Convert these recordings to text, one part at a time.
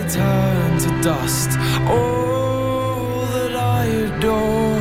turn to dust. All that I adore.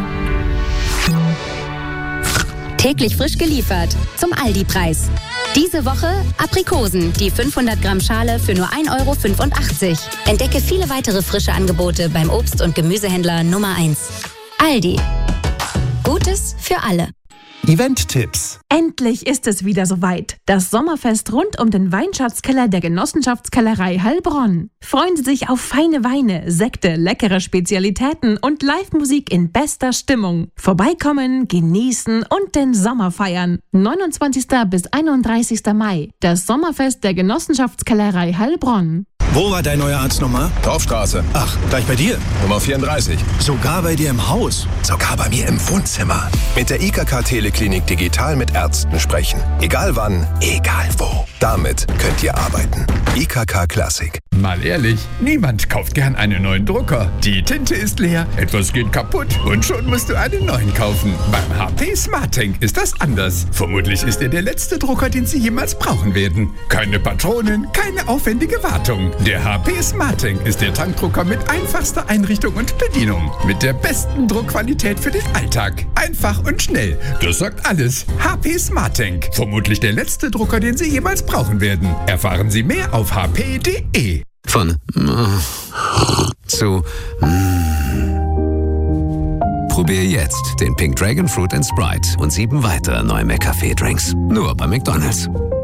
Täglich frisch geliefert zum Aldi-Preis. Diese Woche Aprikosen, die 500 Gramm Schale für nur 1,85 €. Entdecke viele weitere frische Angebote beim Obst- und Gemüsehändler Nummer 1. Aldi. Gutes für alle. Event-Tipps. Endlich ist es wieder soweit. Das Sommerfest rund um den Weinschatzkeller der Genossenschaftskellerei Heilbronn. Freuen Sie sich auf feine Weine, Sekte, leckere Spezialitäten und Live-Musik in bester Stimmung. Vorbeikommen, genießen und den Sommer feiern. 29. bis 31. Mai. Das Sommerfest der Genossenschaftskellerei Heilbronn. Wo war dein neuer Arztnummer? Dorfstraße. Ach, gleich bei dir. Nummer 34. Sogar bei dir im Haus. Sogar bei mir im Wohnzimmer. Mit der IKK Teleklinik digital mit Ärzten sprechen. Egal wann, egal wo. Damit könnt ihr arbeiten. IKK Classic. Mal ehrlich, niemand kauft gern einen neuen Drucker. Die Tinte ist leer, etwas geht kaputt und schon musst du einen neuen kaufen. Beim HP SmartTank ist das anders. Vermutlich ist er der letzte Drucker, den Sie jemals brauchen werden. Keine Patronen, keine aufwendige Wartung. Der HP SmartTank ist der Tankdrucker mit einfachster Einrichtung und Bedienung. Mit der besten Druckqualität für den Alltag. Einfach und schnell. Das sagt alles. HP SmartTank. Vermutlich der letzte Drucker, den Sie jemals brauchen werden. Erfahren Sie mehr auf hp.de. Von zu Probier jetzt den Pink Dragon Fruit and Sprite und 7 weitere neue McCafé-Drinks. Nur bei McDonald's.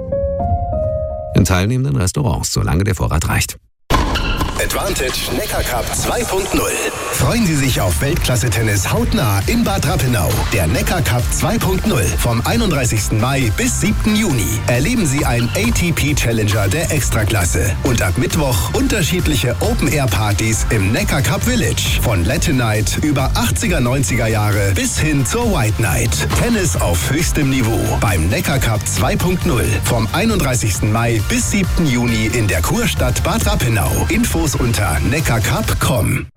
In teilnehmenden Restaurants, solange der Vorrat reicht. Advantage Neckar Cup 2.0. Freuen Sie sich auf Weltklasse-Tennis hautnah in Bad Rappenau. Der Neckar Cup 2.0 vom 31. Mai bis 7. Juni. Erleben Sie einen ATP-Challenger der Extraklasse. Und ab Mittwoch unterschiedliche Open-Air-Partys im Neckar Cup Village. Von Latin Night über 80er, 90er Jahre bis hin zur White Night. Tennis auf höchstem Niveau beim Neckar Cup 2.0 vom 31. Mai bis 7. Juni in der Kurstadt Bad Rappenau. Infos unter neckarcup.com.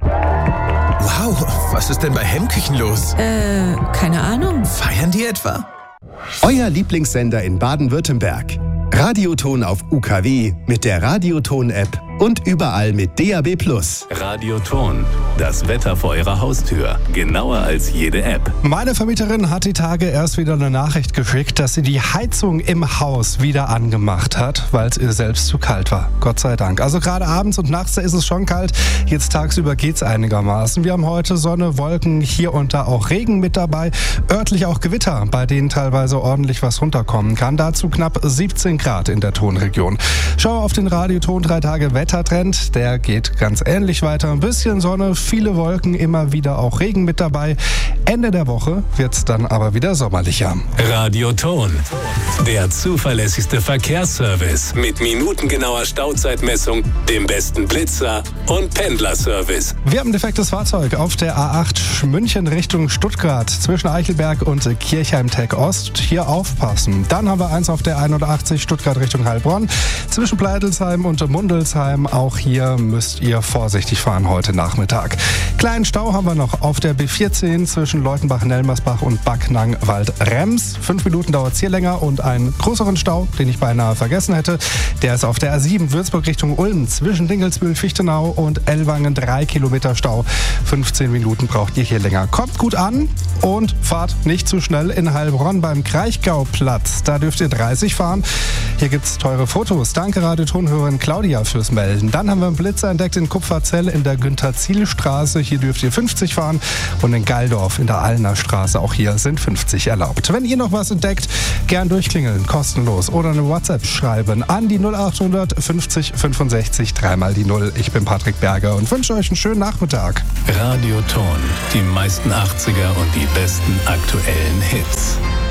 Wow, was ist denn bei Hemmküchen los? Keine Ahnung. Feiern die etwa? Euer Lieblingssender in Baden-Württemberg. Radioton auf UKW mit der Radioton-App und überall mit DAB+. Radioton, das Wetter vor Ihrer Haustür. Genauer als jede App. Meine Vermieterin hat die Tage erst wieder eine Nachricht geschickt, dass sie die Heizung im Haus wieder angemacht hat, weil es ihr selbst zu kalt war. Gott sei Dank. Also gerade abends und nachts ist es schon kalt. Jetzt tagsüber geht's einigermaßen. Wir haben heute Sonne, Wolken, hier und da auch Regen mit dabei. Örtlich auch Gewitter, bei denen teilweise ordentlich was runterkommen kann. Dazu knapp 17 Grad in der Tonregion. Schau auf den Radioton 3 Tage Wettertrend. Der geht ganz ähnlich weiter. Ein bisschen Sonne, viele Wolken, immer wieder auch Regen mit dabei. Ende der Woche wird's dann aber wieder sommerlicher. Radioton, der zuverlässigste Verkehrsservice mit minutengenauer Stauzeitmessung, dem besten Blitzer und Pendlerservice. Wir haben ein defektes Fahrzeug auf der A8 München Richtung Stuttgart zwischen Eichelberg und Kirchheim-Tech Ost. Hier aufpassen. Dann haben wir eins auf der 81 Stuttgart Richtung Heilbronn zwischen Pleitelsheim und Mundelsheim. Auch hier müsst ihr vorsichtig fahren heute Nachmittag. Kleinen Stau haben wir noch auf der B14 zwischen Leutenbach-Nelmersbach und Backnang-Wald-Rems. 5 Minuten dauert es hier länger und einen größeren Stau, den ich beinahe vergessen hätte, der ist auf der A7 Würzburg Richtung Ulm zwischen Dingelsbühl-Fichtenau und Ellwangen. 3 Kilometer Stau. 15 Minuten braucht ihr hier länger. Kommt gut an und fahrt nicht zu schnell in Heilbronn beim Kraichgauplatz. Da dürft ihr 30 fahren. Hier gibt's teure Fotos. Danke Radiotonhörerin Claudia fürs Melden. Dann haben wir einen Blitzer entdeckt in Kupferzell in der Günther-Ziel-Straße. Hier dürft ihr 50 fahren. Und in Geildorf in der Allner Straße. Auch hier sind 50 erlaubt. Wenn ihr noch was entdeckt, gern durchklingeln, kostenlos. Oder eine WhatsApp schreiben an die 0800 50 65 3 die 0. Ich bin Patrick Berger und wünsche euch einen schönen Nachmittag. Radioton, die meisten 80er und die besten aktuellen Hits.